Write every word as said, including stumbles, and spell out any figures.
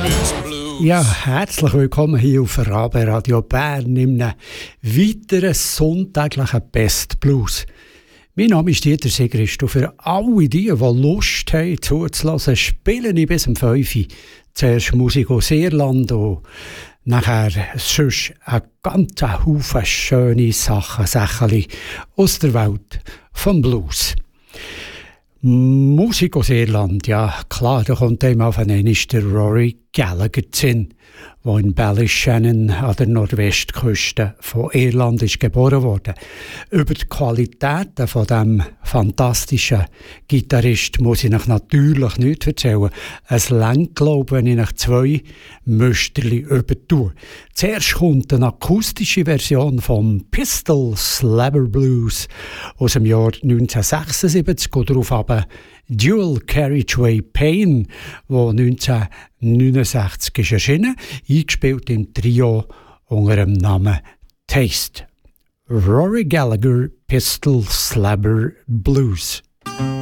Ja, herzlich willkommen hier auf Rabe Radio Bern in einem weiteren sonntäglichen Best Blues. Mein Name ist Dieter Sigrist und für alle die, die Lust haben zuzulassen, spiele ich bis um fünf Uhr zuerst Musik aus Irland und nachher sonst ein ganzer Haufen schöne Sachen, Sachen aus der Welt vom Blues. Musik aus Irland, ja klar, da kommt einem auf einen ist der Rory Gallagher zu Sinn, der in Ballyshannon an der Nordwestküste von Irland ist geboren wurde. Über die Qualitäten von diesem fantastischen Gitarrist muss ich euch natürlich nichts erzählen. Es reicht, glaube ich, wenn ich euch zwei Müsterli übertue. Zuerst kommt eine akustische Version vom Pistol Slabber Blues aus dem Jahr neunzehnhundertsechsundsiebzig und darauf aber Dual Carriageway Pain, wo neunzehnhundertneunundsechzig ist erschienen, eingespielt im Trio unter dem Namen Taste. Rory Gallagher, Pistol Slabber Blues.